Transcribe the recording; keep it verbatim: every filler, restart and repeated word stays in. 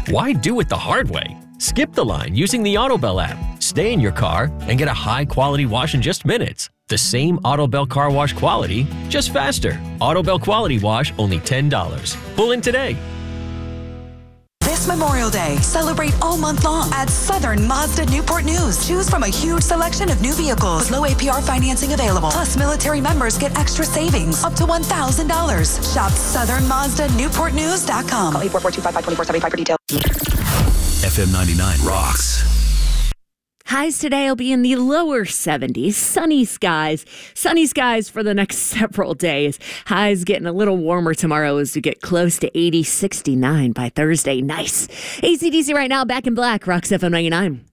Why do it the hard way? Skip the line using the AutoBell app. Stay in your car and get a high-quality wash in just minutes. The same AutoBell car wash quality, just faster. AutoBell Quality Wash, only ten dollars. Pull in today. This Memorial Day, celebrate all month long at Southern Mazda Newport News. Choose from a huge selection of new vehicles with low A P R financing available. Plus, military members get extra savings up to one thousand dollars. Shop Southern Mazda Newport News dot com. Call eight four four, two five five, two four seven five for details. F M ninety-nine rocks. Highs today will be in the lower seventies. Sunny skies. Sunny skies for the next several days. Highs getting a little warmer tomorrow as we get close to eighty, sixty-nine by Thursday. Nice. A C D C right now, Back in Black, Rocks F M ninety-nine.